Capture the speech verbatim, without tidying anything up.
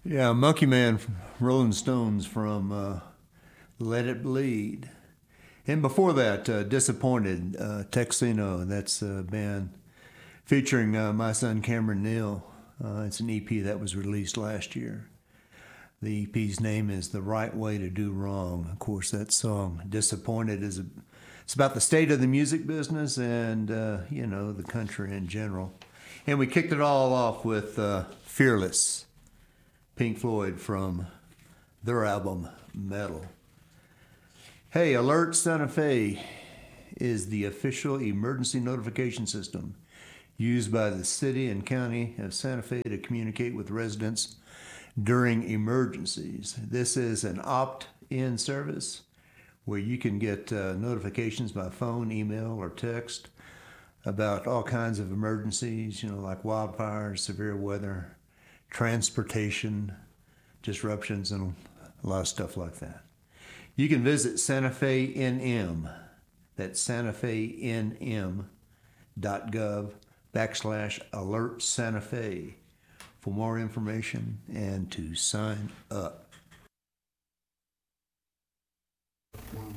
Yeah, Monkey Man, Rolling Stones from uh, Let It Bleed. And before that, uh, Disappointed, uh, Texino. That's a band featuring uh, my son Cameron Neal. Uh, it's an E P that was released last year. The E P's name is The Right Way to Do Wrong. Of course, that song, Disappointed, is a, it's about the state of the music business and, uh, you know, the country in general. And we kicked it all off with uh, Fearless, Pink Floyd from their album Metal. Hey, Alert Santa Fe is the official emergency notification system used by the city and county of Santa Fe to communicate with residents during emergencies. This is an opt-in service where you can get uh, notifications by phone, email, or text about all kinds of emergencies, you know, like wildfires, severe weather, transportation disruptions, and a lot of stuff like that. You can visit Santa Fe N M, that's Santa Fe N M dot gov backslash alert Santa Fe for more information and to sign up.